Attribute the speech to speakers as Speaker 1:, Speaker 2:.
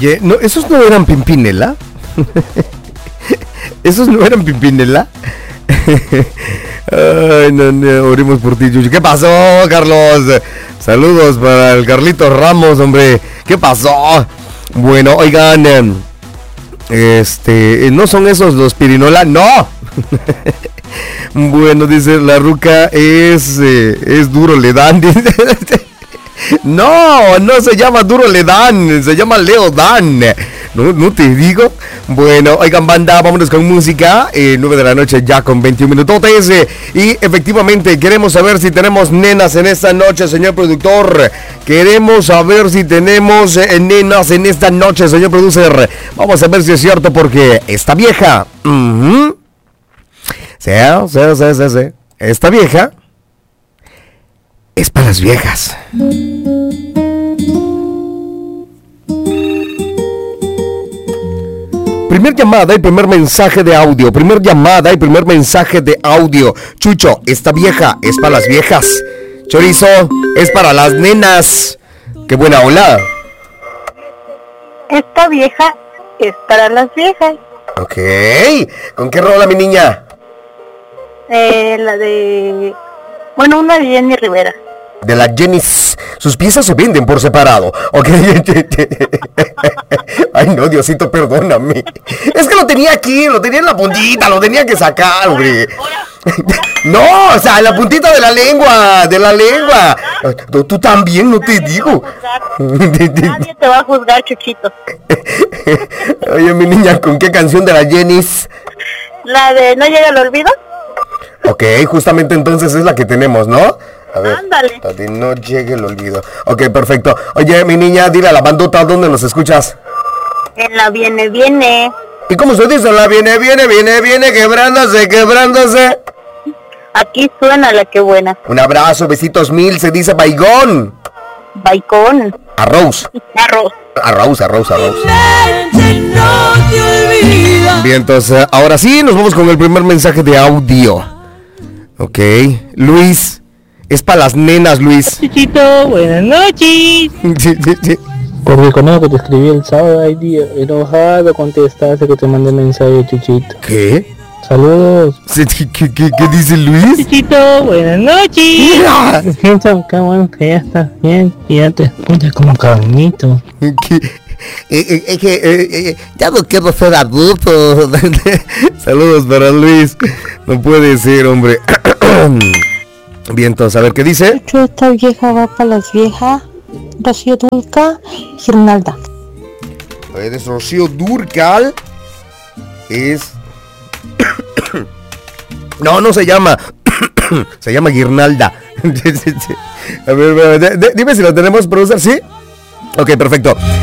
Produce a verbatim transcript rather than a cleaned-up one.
Speaker 1: Oye, no, ¿esos no eran Pimpinela? ¿Esos no eran Pimpinela? Ay, no, no, oremos por ti, Chucho. ¿Qué pasó, Carlos? Saludos para el Carlitos Ramos, hombre. ¿Qué pasó? Bueno, oigan, este, ¿no son esos los Pirinola? ¡No! Bueno, dice la ruca, es, eh, es duro le dan. No, no se llama Duro le dan, se llama Leo Dan. No, no te digo. Bueno, oigan, banda, vámonos con música. eh, nueve de la noche ya con veintiún minutos. Eh, y efectivamente queremos saber si tenemos nenas en esta noche, señor productor. Queremos saber si tenemos eh, nenas en esta noche, señor producer. Vamos a ver si es cierto, porque esta vieja uh-huh, sí, sí, sí, sí, sí. Esta vieja es para las viejas. Primer llamada y primer mensaje de audio. Primer llamada y primer mensaje de audio. Chucho, esta vieja es para las viejas. Chorizo, es para las nenas. Qué buena ola.
Speaker 2: Esta vieja es para las viejas.
Speaker 1: Ok. ¿Con qué rola, mi niña?
Speaker 2: Eh, la de... Bueno, una de Jenny Rivera.
Speaker 1: De la Jenny. Sus piezas se venden por separado. Ok. Ay, no, Diosito, perdóname. Es que lo tenía aquí, lo tenía en la puntita, lo tenía que sacar, hombre. No, o sea, en la puntita de la lengua, de la lengua. Tú, tú también, no te digo.
Speaker 2: Nadie te va a juzgar, Chuchito.
Speaker 1: Oye, mi niña, ¿con qué canción de la Jenny?
Speaker 2: La de No llega al olvido.
Speaker 1: Ok, justamente entonces es la que tenemos, ¿no? A ver,
Speaker 2: ándale.
Speaker 1: La de No llegue el olvido. Ok, perfecto. Oye, mi niña, dile a la bandota, ¿dónde nos escuchas?
Speaker 2: En la Viene Viene.
Speaker 1: ¿Y cómo se dice? La viene, viene, viene, viene, quebrándose, quebrándose.
Speaker 2: Aquí suena la que buena.
Speaker 1: Un abrazo, besitos mil, se dice baigón.
Speaker 2: Baicón.
Speaker 1: Arroz.
Speaker 2: Arroz.
Speaker 1: Arroz, arroz, arroz. Bien, entonces, ahora sí, nos vamos con el primer mensaje de audio. Ok, Luis, es para las nenas, Luis.
Speaker 3: Chuchito, buenas noches.
Speaker 1: Sí, sí, sí.
Speaker 3: Porque con eso que te escribí el sábado, ay Dios, enojado contestaste que te mandé mensaje, Chuchito.
Speaker 1: ¿Qué?
Speaker 3: Saludos.
Speaker 1: ¿Qué, qué, qué, qué dice Luis?
Speaker 3: Chuchito, buenas noches.
Speaker 1: Mira.
Speaker 3: Siento que bueno que ya estás bien y ya te escuchas como cabrito.
Speaker 1: ¿Qué? Es eh, eh, que eh, eh, ya no quiero ser adulto. Saludos para Luis. No puede ser, hombre. Bien, entonces, a ver qué dice.
Speaker 4: Chucho, esta vieja va para las viejas. Rocío Dulca, Girnalda.
Speaker 1: Es Rocío Dúrcal. Es... No, no se llama. Se llama Guirnalda. A ver, dime si lo tenemos, producer, ¿sí? Ok, perfecto.